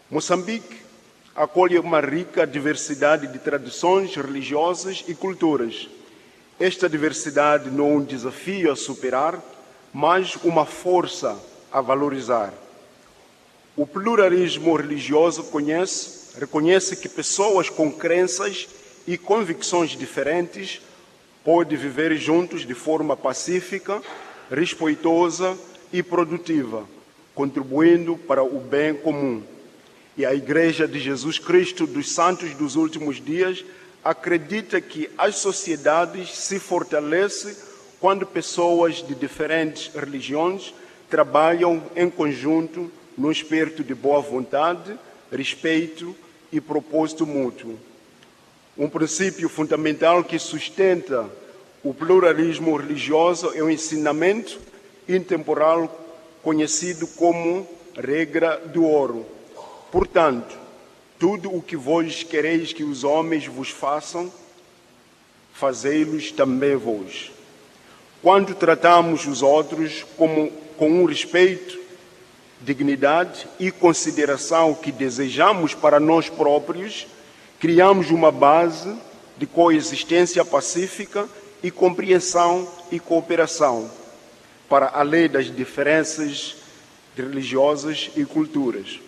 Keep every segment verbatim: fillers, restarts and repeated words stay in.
Moçambique acolhe uma rica diversidade de tradições religiosas e culturas. Esta diversidade não é um desafio a superar, mas uma força a valorizar. O pluralismo religioso conhece, reconhece que pessoas com crenças e convicções diferentes podem viver juntos de forma pacífica, respeitosa e produtiva, contribuindo para o bem comum. E a Igreja de Jesus Cristo dos Santos dos Últimos Dias acredita que as sociedades se fortalecem quando pessoas de diferentes religiões trabalham em conjunto no espírito de boa vontade, respeito e propósito mútuo. Um princípio fundamental que sustenta o pluralismo religioso é o ensinamento intemporal conhecido como regra do ouro. Portanto, tudo o que vós quereis que os homens vos façam, fazei-los também vós. Quando tratamos os outros como, com um respeito, dignidade e consideração que desejamos para nós próprios, criamos uma base de coexistência pacífica e compreensão e cooperação, para além das diferenças religiosas e culturas.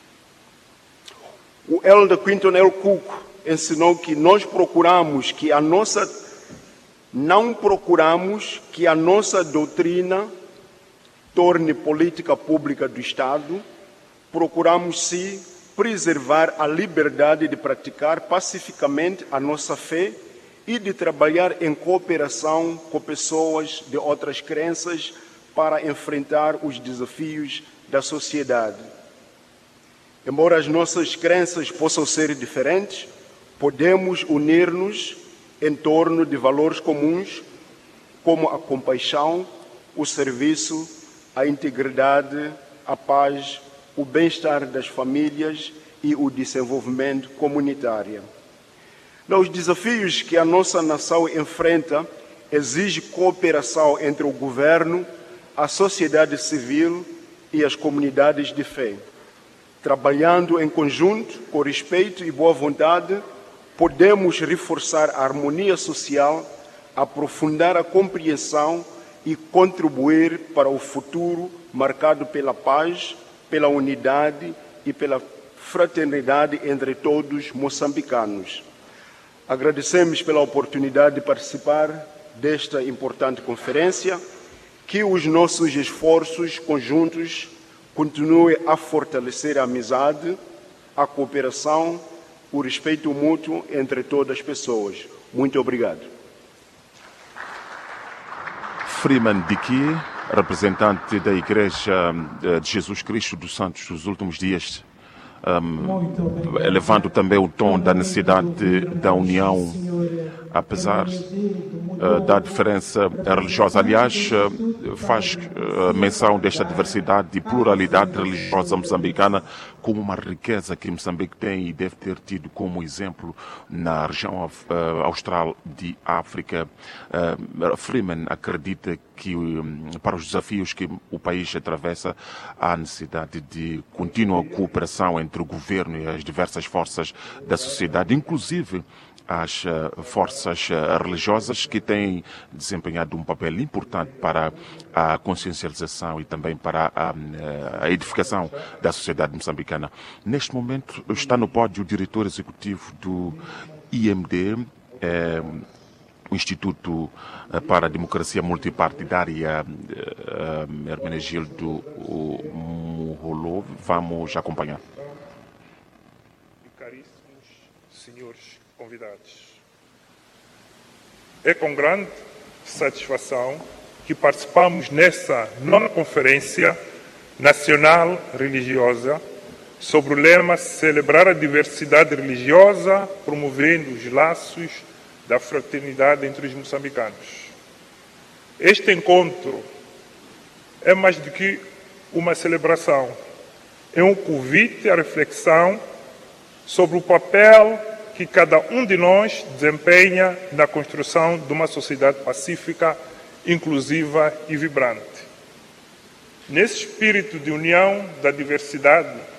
O Elder Quinton L. Cook ensinou que nós procuramos que a nossa, não procuramos que a nossa doutrina torne política pública do Estado, procuramos sim preservar a liberdade de praticar pacificamente a nossa fé e de trabalhar em cooperação com pessoas de outras crenças para enfrentar os desafios da sociedade. Embora as nossas crenças possam ser diferentes, podemos unir-nos em torno de valores comuns, como a compaixão, o serviço, a integridade, a paz, o bem-estar das famílias e o desenvolvimento comunitário. Os desafios que a nossa nação enfrenta exigem cooperação entre o governo, a sociedade civil e as comunidades de fé. Trabalhando em conjunto, com respeito e boa vontade, podemos reforçar a harmonia social, aprofundar a compreensão e contribuir para o futuro marcado pela paz, pela unidade e pela fraternidade entre todos moçambicanos. Agradecemos pela oportunidade de participar desta importante conferência, que os nossos esforços conjuntos continuem a fortalecer a amizade, a cooperação, o respeito mútuo entre todas as pessoas. Muito obrigado. Freeman Dickey, representante da Igreja de Jesus Cristo dos Santos dos Últimos Dias, um, elevando também o tom da necessidade da união, apesar uh, da diferença religiosa. Aliás, uh, faz uh, menção desta diversidade e pluralidade religiosa moçambicana como uma riqueza que Moçambique tem e deve ter tido como exemplo na região uh, austral de África. Uh, Freeman acredita que um, para os desafios que o país atravessa há necessidade de contínua cooperação entre o governo e as diversas forças da sociedade, inclusive as uh, forças uh, religiosas, que têm desempenhado um papel importante para a consciencialização e também para a, a edificação da sociedade moçambicana. Neste momento está no pódio o diretor executivo do I M D, eh, o Instituto para a Democracia Multipartidária, eh, Hermenegildo Muholov. Vamos acompanhar. Caríssimos senhores convidados, é com grande satisfação que participamos nessa nona Conferência Nacional Religiosa sobre o lema celebrar a diversidade religiosa, promovendo os laços da fraternidade entre os moçambicanos. Este encontro é mais do que uma celebração, é um convite à reflexão sobre o papel que cada um de nós desempenha na construção de uma sociedade pacífica, inclusiva e vibrante. Nesse espírito de união da diversidade,